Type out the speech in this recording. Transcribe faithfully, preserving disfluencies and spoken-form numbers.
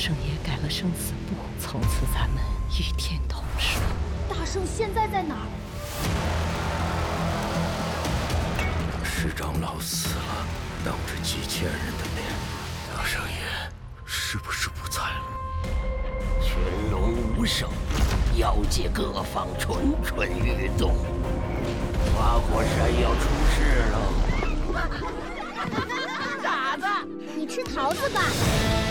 圣爷改了生死簿，从此咱们与天同寿。 大圣现在在哪儿？ 师长老死了，当着几千人的面，大圣爷是不是不在了？ 群龙无首，妖界各方蠢蠢欲动，花果山要出事了。 傻子，你吃桃子吧。